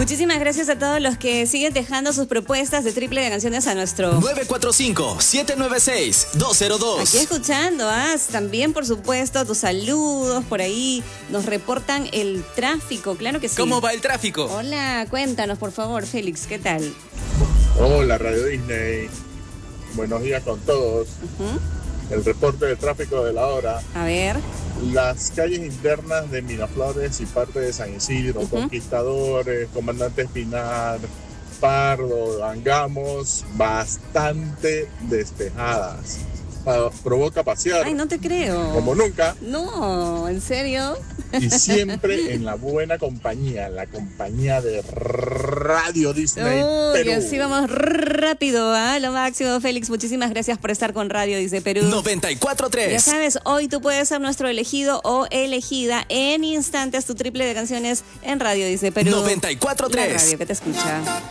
Muchísimas gracias a todos los que siguen dejando sus propuestas de triple de canciones a nuestro 945-796-202. Aquí escuchando, también por supuesto tus saludos por ahí, nos reportan el tráfico, claro que sí. ¿Cómo va el tráfico? Hola, cuéntanos por favor, Félix, ¿qué tal? Hola, Radio Disney. Buenos días con todos. El reporte de tráfico de la hora. A ver. Las calles internas de Miraflores y parte de San Isidro, Conquistadores, Comandante Espinar, Pardo, Angamos, bastante despejadas. Provoca pasear. Ay, no te creo. Como nunca. No, ¿en serio? Y siempre en la buena compañía, la compañía de Radio Disney Perú. Y así vamos rápido, lo máximo, Félix. Muchísimas gracias por estar con Radio Disney Perú. 94.3. Ya sabes, hoy tú puedes ser nuestro elegido o elegida en instantes, tu triple de canciones en Radio Disney Perú. 94.3. La radio que te escucha.